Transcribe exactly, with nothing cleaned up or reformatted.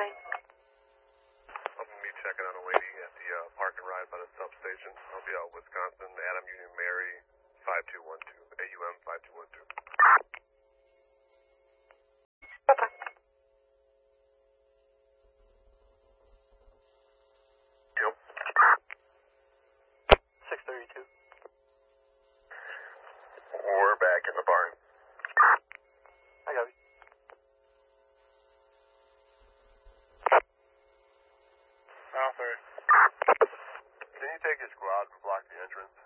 name? I'm going to be checking on a lady at the uh, park and ride by the substation. I'll be out Wisconsin, Adam Union Mary, five two one two, A U M five two one two. Bye-bye. Yep. six thirty-two. We're back in the barn. I got you. Oh, sorry. Can you take your squad and block the entrance?